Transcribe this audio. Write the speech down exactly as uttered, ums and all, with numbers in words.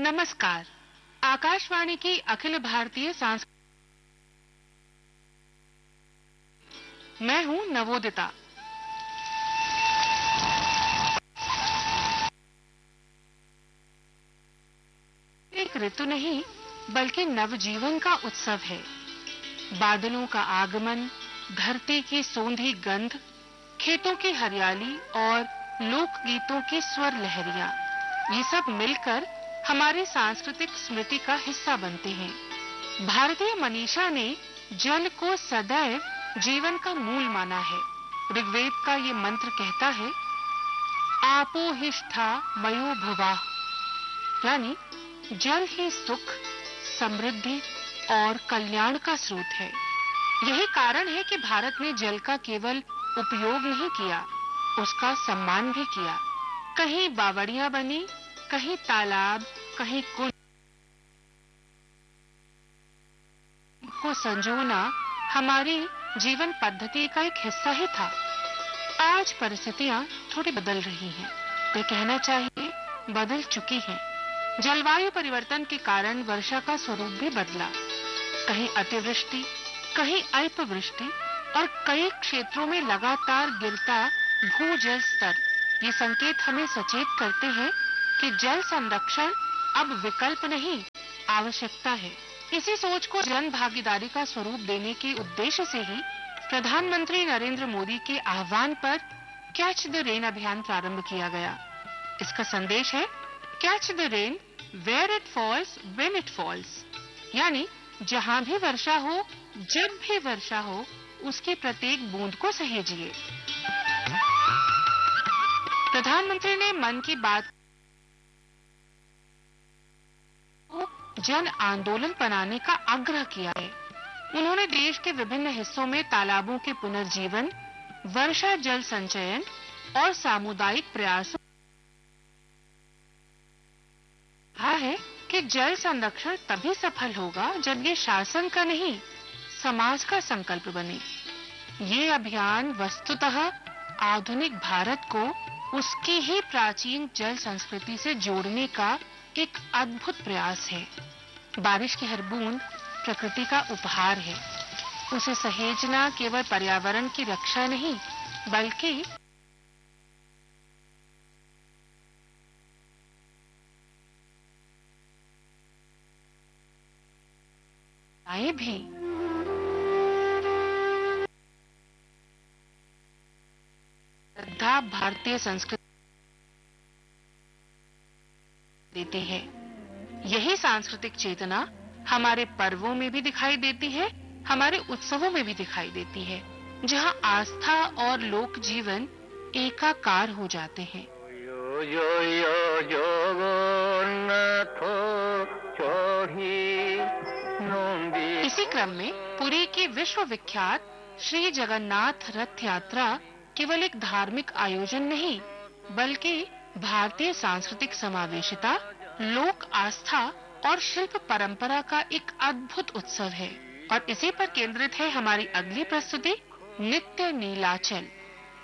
नमस्कार। आकाशवाणी की अखिल भारतीय सांस्कृतिक, मैं हूं नवोदिता। एक ऋतु नहीं बल्कि नवजीवन का उत्सव है। बादलों का आगमन, धरती की सोंधी गंध, खेतों की हरियाली और लोकगीतों की स्वर लहरियां, ये सब मिलकर हमारी सांस्कृतिक स्मृति का हिस्सा बनते हैं। भारतीय मनीषा ने जल को सदैव जीवन का मूल माना है। ऋग्वेद का ये मंत्र कहता है, आपो हिष्ठा मयो भुवाः, यानी जल ही सुख, समृद्धि और कल्याण का स्रोत है। यही कारण है कि भारत ने जल का केवल उपयोग नहीं किया, उसका सम्मान भी किया। कहीं बावड़ियां बनी, कहीं तालाब, कहीं कुंड को संजोना हमारी जीवन पद्धति का एक हिस्सा ही था। आज परिस्थितियां थोड़ी बदल रही हैं, ये कहना चाहिए बदल चुकी हैं। जलवायु परिवर्तन के कारण वर्षा का स्वरूप भी बदला। कहीं अतिवृष्टि, कहीं अल्पवृष्टि और कई क्षेत्रों में लगातार गिरता भूजल स्तर, ये संकेत हमें सचेत करते हैं कि जल संरक्षण अब विकल्प नहीं, आवश्यकता है। इसी सोच को जन भागीदारी का स्वरूप देने के उद्देश्य से ही प्रधानमंत्री नरेंद्र मोदी के आह्वान पर कैच द रेन अभियान प्रारंभ किया गया। इसका संदेश है, catch the rain where it falls when it falls, यानी जहां भी वर्षा हो, जब भी वर्षा हो, उसकी प्रत्येक बूंद को सहेजिए। प्रधानमंत्री ने मन की बात को जन आंदोलन बनाने का आग्रह किया है। उन्होंने देश के विभिन्न हिस्सों में तालाबों के पुनर्जीवन, वर्षा जल संचयन और सामुदायिक प्रयासों कहा है कि जल संरक्षण तभी सफल होगा जब ये शासन का नहीं, समाज का संकल्प बने। ये अभियान वस्तुतः आधुनिक भारत को उसकी ही प्राचीन जल संस्कृति से जोड़ने का एक अद्भुत प्रयास है। बारिश की हर बूंद प्रकृति का उपहार है। उसे सहेजना केवल पर्यावरण की रक्षा नहीं, बल्कि आए भी। श्रद्धा भारतीय संस्कृति देते हैं। यही सांस्कृतिक चेतना हमारे पर्वों में भी दिखाई देती है, हमारे उत्सवों में भी दिखाई देती है, जहां आस्था और लोक जीवन एकाकार हो जाते हैं। यो यो यो जगन्नाथो चढ़ी नंदी। इसी क्रम में पुरी की विश्व विख्यात श्री जगन्नाथ रथ यात्रा केवल एक धार्मिक आयोजन नहीं, बल्कि भारतीय सांस्कृतिक समावेशिता, लोक आस्था और शिल्प परंपरा का एक अद्भुत उत्सव है। और इसी पर केंद्रित है हमारी अगली प्रस्तुति, नित्य नीलाचल।